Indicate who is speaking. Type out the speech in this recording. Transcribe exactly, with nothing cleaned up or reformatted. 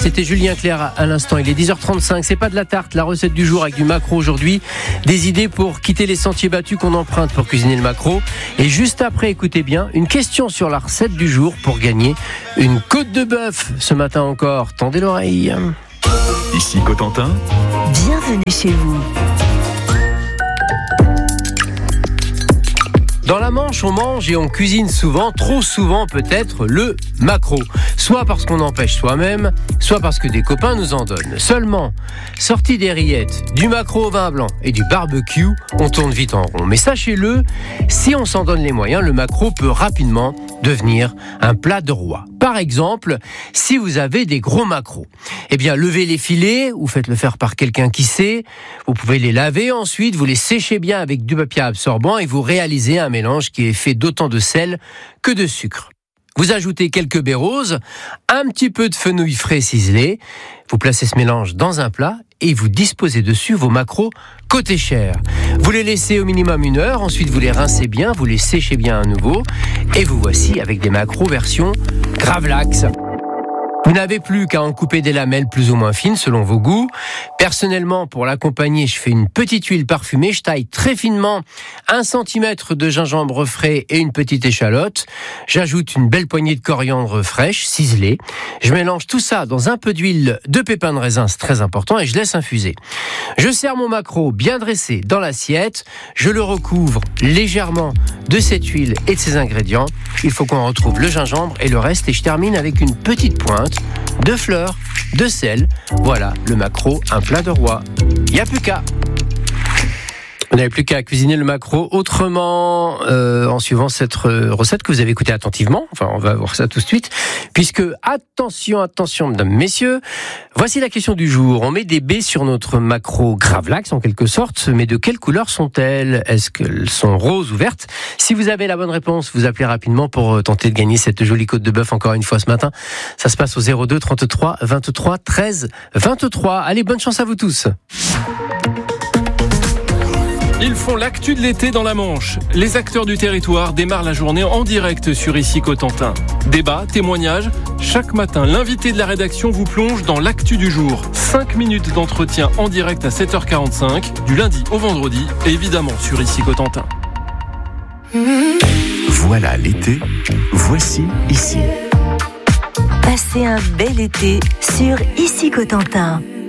Speaker 1: C'était Julien Clerc à l'instant. Il est dix heures trente-cinq. C'est pas de la tarte, la recette du jour avec du maquereau aujourd'hui. Des idées pour quitter les sentiers battus qu'on emprunte pour cuisiner le maquereau. Et juste après, écoutez bien, une question sur la recette du jour pour gagner une côte de bœuf. Ce matin encore, tendez l'oreille.
Speaker 2: Ici Cotentin.
Speaker 3: Bienvenue chez vous.
Speaker 1: Dans la Manche, on mange et on cuisine souvent, trop souvent peut-être, le maquereau. Soit parce qu'on en pêche soi-même, soit parce que des copains nous en donnent. Seulement, sorti des rillettes, du maquereau au vin blanc et du barbecue, on tourne vite en rond. Mais sachez-le, si on s'en donne les moyens, le maquereau peut rapidement devenir un plat de roi. Par exemple, si vous avez des gros maquereaux, eh bien, levez les filets ou faites-le faire par quelqu'un qui sait. Vous pouvez les laver ensuite, vous les séchez bien avec du papier absorbant et vous réalisez un mélange qui est fait d'autant de sel que de sucre. Vous ajoutez quelques baies roses, un petit peu de fenouil frais ciselé. Vous placez ce mélange dans un plat et vous disposez dessus vos maquereaux côté chair. Vous les laissez au minimum une heure, ensuite vous les rincez bien, vous les séchez bien à nouveau et vous voici avec des maquereaux version gravlax. Vous n'avez plus qu'à en couper des lamelles plus ou moins fines selon vos goûts. Personnellement, pour l'accompagner, je fais une petite huile parfumée. Je taille très finement un centimètre de gingembre frais et une petite échalote. J'ajoute une belle poignée de coriandre fraîche, ciselée. Je mélange tout ça dans un peu d'huile de pépins de raisin, c'est très important, et je laisse infuser. Je sers mon maquereau bien dressé dans l'assiette. Je le recouvre légèrement de cette huile et de ces ingrédients. Il faut qu'on retrouve le gingembre et le reste, et je termine avec une petite pointe de fleurs, de sel. Voilà, le maquereau, un plat de roi. Il n'y a plus qu'à. Vous n'avez plus qu'à cuisiner le maquereau autrement euh, en suivant cette recette que vous avez écoutée attentivement. Enfin, on va voir ça tout de suite. Puisque, attention, attention, mesdames, messieurs, voici la question du jour. On met des baies sur notre maquereau gravlax, en quelque sorte, mais de quelle couleur sont-elles ? Est-ce qu'elles sont roses ou vertes ? Si vous avez la bonne réponse, vous appelez rapidement pour tenter de gagner cette jolie côte de bœuf encore une fois ce matin. Ça se passe au zéro deux trente-trois vingt-trois treize vingt-trois. Allez, bonne chance à vous tous.
Speaker 4: Ils font l'actu de l'été dans la Manche. Les acteurs du territoire démarrent la journée en direct sur Ici Cotentin. Débat, témoignages, chaque matin, l'invité de la rédaction vous plonge dans l'actu du jour. cinq minutes d'entretien en direct à sept heures quarante-cinq, du lundi au vendredi, et évidemment sur Ici Cotentin.
Speaker 2: Voilà l'été, voici Ici.
Speaker 3: Passez un bel été sur Ici Cotentin.